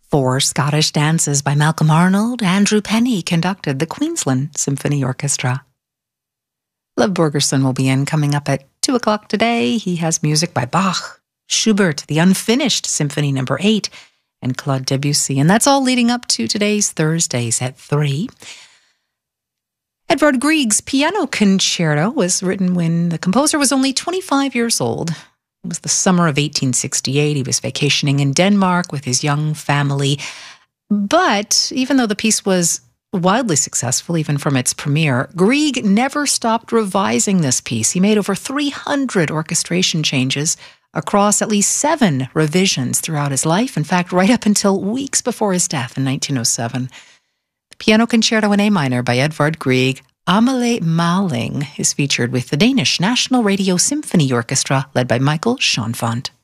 4 Scottish dances by Malcolm Arnold. Andrew Penny conducted the Queensland Symphony Orchestra. Lev Borgerson will be in coming up at 2 o'clock today. He has music by Bach, Schubert, the Unfinished Symphony No. 8, and Claude Debussy. And that's all leading up to today's Thursdays at 3. Edvard Grieg's Piano Concerto was written when the composer was only 25 years old. It was the summer of 1868. He was vacationing in Denmark with his young family. But even though the piece was wildly successful, even from its premiere, Grieg never stopped revising this piece. He made over 300 orchestration changes across at least 7 revisions throughout his life. In fact, right up until weeks before his death in 1907. The Piano Concerto in A minor by Edvard Grieg, Amelie Malling, is featured with the Danish National Radio Symphony Orchestra led by Michael Schoenfant.